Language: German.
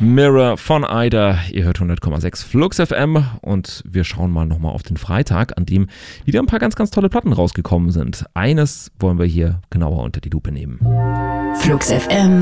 Mirror von Ida. Ihr hört 100,6 Flux FM und wir schauen mal nochmal auf den Freitag, an dem wieder ein paar ganz, ganz tolle Platten rausgekommen sind. Eines wollen wir hier genauer unter die Lupe nehmen. Flux FM